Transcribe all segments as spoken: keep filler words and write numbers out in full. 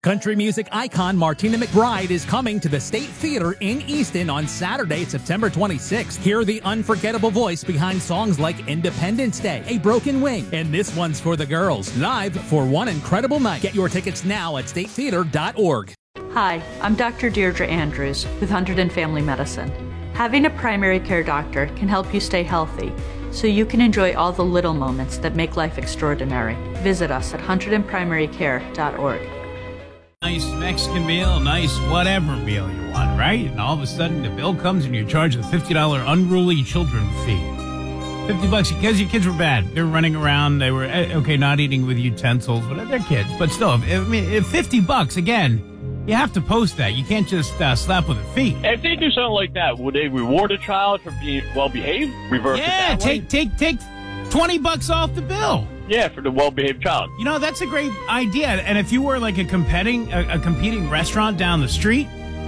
Country music icon Martina McBride is coming to the State Theater in Easton on Saturday, September twenty-sixth. Hear the unforgettable voice behind songs like Independence Day, A Broken Wing, and This One's for the Girls, live for one incredible night. Get your tickets now at state theater dot org. Hi, I'm Doctor Deirdre Andrews with Hunterdon Family Medicine. Having a primary care doctor can help you stay healthy, so you can enjoy all the little moments that make life extraordinary. Visit us at hunterdon primary care dot org. Nice Mexican meal, nice whatever meal you want, right? And all of a sudden the bill comes and you're charged a fifty dollars unruly children fee. fifty bucks because your kids were bad. They were running around. They were, okay, not eating with utensils, but they're kids. But still, if, I mean, if fifty bucks, again, you have to post that. You can't just uh, slap with a fee. If they do something like that, would they reward a child for being well-behaved? Reverse yeah, it that take, way? take, take twenty bucks off the bill. Yeah, for the well-behaved child. You know, that's a great idea. And if you were like a competing a, a competing restaurant down the street,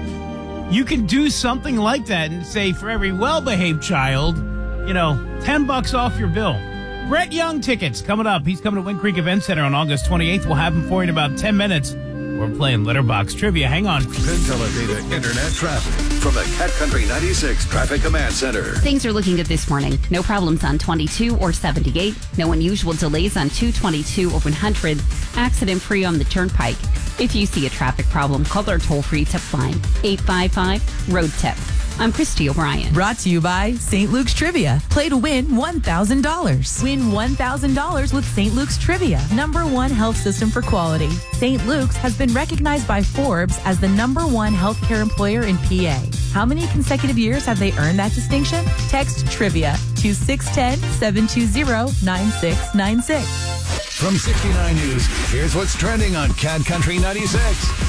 you can do something like that and say for every well-behaved child, you know, ten bucks off your bill. Brett Young tickets coming up. He's coming to Wind Creek Event Center on August twenty-eighth. We'll have him for you in about ten minutes. We're playing Letterbox Trivia. Hang on. PinTeleData Internet traffic from the Cat Country ninety-six Traffic Command Center. Things are looking good this morning. No problems on twenty-two or seventy-eight. No unusual delays on two twenty-two or one hundred. Accident-free on the Turnpike. If you see a traffic problem, call our toll-free tip line, eight five five, road tip. I'm Christy O'Brien. Brought to you by Saint Luke's Trivia. Play to win one thousand dollars. Win one thousand dollars with Saint Luke's Trivia. Number one health system for quality. Saint Luke's has been recognized by Forbes as the number one healthcare employer in P A. How many consecutive years have they earned that distinction? Text TRIVIA to six one zero, seven two zero, nine six nine six. From sixty-nine News, here's what's trending on Cat Country ninety-six.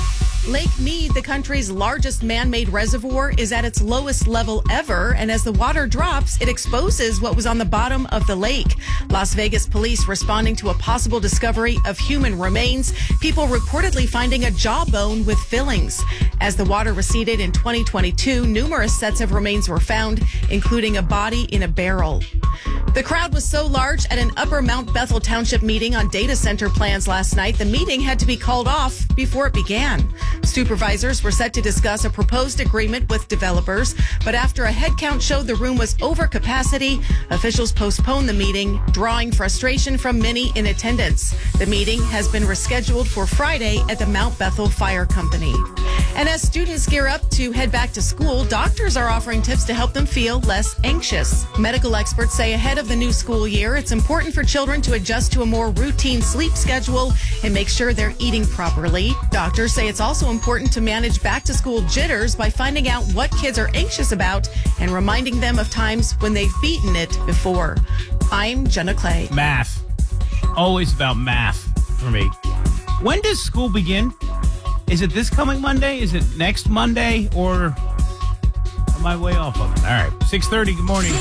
Lake Mead, the country's largest man-made reservoir, is at its lowest level ever, and as the water drops, it exposes what was on the bottom of the lake. Las Vegas police responding to a possible discovery of human remains, people reportedly finding a jawbone with fillings. As the water receded in twenty twenty-two, numerous sets of remains were found, including a body in a barrel. The crowd was so large at an Upper Mount Bethel Township meeting on data center plans last night, the meeting had to be called off before it began. Supervisors were set to discuss a proposed agreement with developers, but after a head count showed the room was over capacity, officials postponed the meeting, drawing frustration from many in attendance. The meeting has been rescheduled for Friday at the Mount Bethel Fire Company. And as students gear up to head back to school, doctors are offering tips to help them feel less anxious. Medical experts say ahead of the new school year, it's important for children to adjust to a more routine sleep schedule and make sure they're eating properly. Doctors say it's also important to manage back-to-school jitters by finding out what kids are anxious about and reminding them of times when they've beaten it before. I'm Jenna Clay. Math. Always about math for me. When does school begin? Is it this coming Monday? Is it next Monday? Or am I way off of it? All right. six thirty, good morning.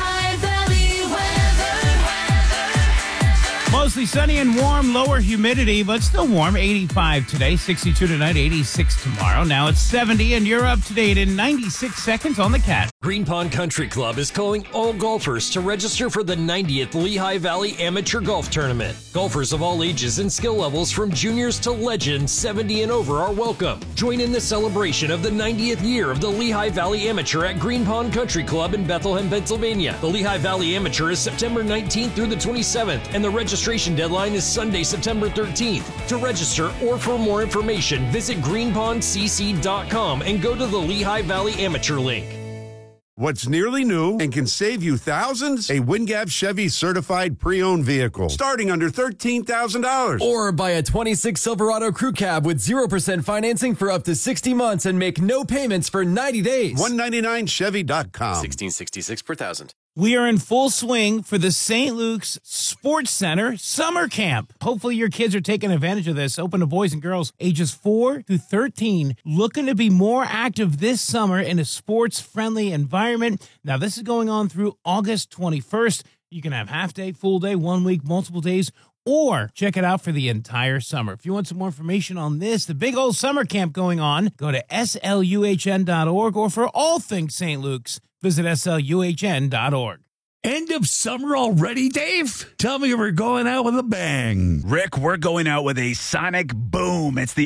Mostly sunny and warm, lower humidity, but still warm. eighty-five today, sixty-two tonight, eighty-six tomorrow. Now it's seventy, and you're up to date in ninety-six seconds on the Cat. Green Pond Country Club is calling all golfers to register for the ninetieth Lehigh Valley Amateur Golf Tournament. Golfers of all ages and skill levels from juniors to legends, seventy and over are welcome. Join in the celebration of the ninetieth year of the Lehigh Valley Amateur at Green Pond Country Club in Bethlehem, Pennsylvania. The Lehigh Valley Amateur is September nineteenth through the twenty-seventh, and the registration deadline is Sunday, September thirteenth. To register or for more information, visit green pond c c dot com and go to the Lehigh Valley Amateur link. What's nearly new and can save you thousands? A WinGap Chevy certified pre-owned vehicle starting under thirteen thousand dollars. Or buy a twenty-six Silverado Crew Cab with zero percent financing for up to sixty months and make no payments for ninety days. one ninety-nine chevy dot com. sixteen sixty-six per thousand. We are in full swing for the Saint Luke's Sports Center Summer Camp. Hopefully your kids are taking advantage of this. Open to boys and girls ages four to thirteen, looking to be more active this summer in a sports-friendly environment. Now, this is going on through August twenty-first. You can have half day, full day, one week, multiple days, or check it out for the entire summer. If you want some more information on this, the big old summer camp going on, go to S L U H N dot org, or for all things Saint Luke's, visit S L U H N dot org. End of summer already, Dave? Tell me we're going out with a bang. Rick, we're going out with a sonic boom. It's the